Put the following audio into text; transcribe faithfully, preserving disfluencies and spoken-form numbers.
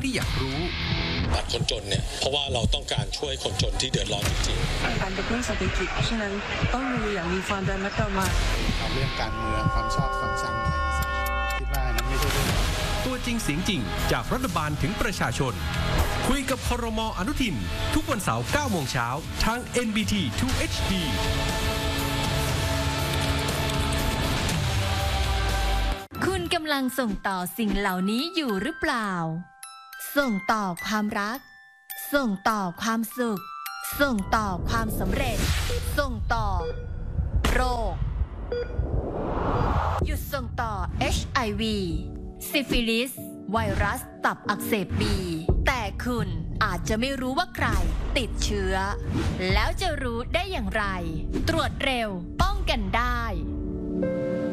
ที่อยากรู้บัตรคนจนเนี่ยเพราะว่าเราต้องการช่วยคนจนที่เดือดร้อนจริงๆการกระตุ้นเศรษฐกิจเพราะฉะนั้นต้องดูอย่างมีความระมัดระวังเอาเรื่องการเมืองความชอบความชังอะไรคิดว่านั้นไม่ใช่เรื่องตัวจริงเสียงจริงจากรัฐบาลถึงประชาชนคุยกับครม.อนุทินทุกวันเสาร์เก้าโมงเช้าทาง เอ็น บี ที ทู เอช ดีคุณกำลังส่งต่อสิ่งเหล่านี้อยู่หรือเปล่าส่งต่อความรักส่งต่อความสุขส่งต่อความสำเร็จส่งต่อโรคหยุดส่งต่อ เอช ไอ วี ซิฟิลิสไวรัสตับอักเสบบีแต่คุณอาจจะไม่รู้ว่าใครติดเชื้อแล้วจะรู้ได้อย่างไรตรวจเร็วป้องกันได้